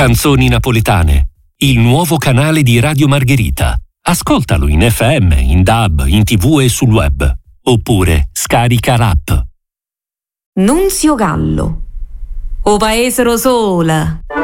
Canzoni napoletane, il nuovo canale di Radio Margherita. Ascoltalo in FM, in DAB, in TV e sul web. Oppure scarica l'app. Nunzio Gallo. O paesero sola.